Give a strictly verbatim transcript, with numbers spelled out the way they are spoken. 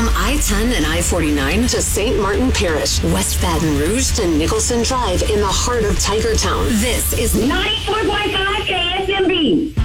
From I ten and I forty-nine to Saint Martin Parish, West Baton Rouge to Nicholson Drive in the heart of Tigertown. This is ninety-four point five K S M B.